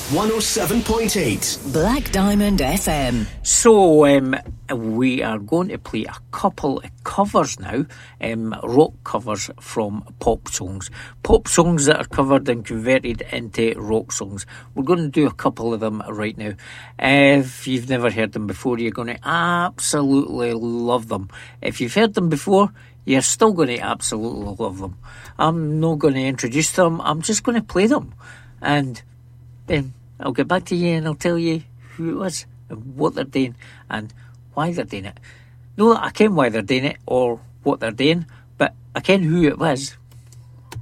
107.8 Black Diamond FM. So, we are going to play a couple of covers now, rock covers from pop songs. Pop songs that are covered and converted into rock songs. We're going to do a couple of them right now. If you've never heard them before, you're going to absolutely love them. If you've heard them before, you're still going to absolutely love them. I'm not going to introduce them, I'm just going to play them. And then I'll get back to you and I'll tell you who it was and what they're doing and why they're doing it. Not that I ken why they're doing it or what they're doing, but I ken who it was